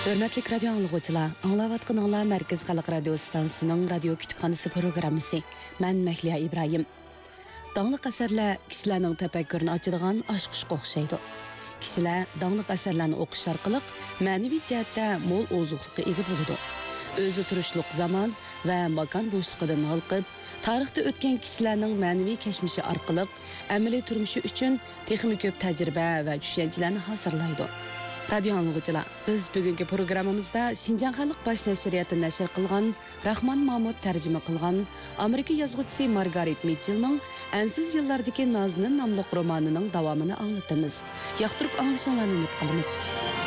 Hörmətli radio anlıqçılar, anlavatqınlar Mərkəz Xalq Radio Stansiyasının radio kütüpxanası proqramısı. Mən Məhliya İbrahim. Dağlıq əsərlər kişilərin təfəkkürünü açıdığan aşqışqa oxşaydı. Kişilər dağlıq əsərlərini oxuş arqılıq mənəvi cəhətdə mol ozuqluqqa ega buludu. Özü turuşluq zaman və makan boşluğundan halqıb, tarixdə ötən kişilərin mənəvi kəşmişi arqılıq əməli turmuşu üçün texmi köp təcrübə və düşüncələrini hazırlaydı. Radio anlıqçılar, biz bugünkü programımızda Şinjan Xalq Baş Nəşriyyatı nəşr qılğan, Rahman Mahmud tərcümə qılğan Amerika yazğıçısı Margaret Mitchell'ның Ensiz yıllardaki Nazının namlıq romanının davamını anlatımız. Yaxtırıp anlaşanlarını ümit qılımız.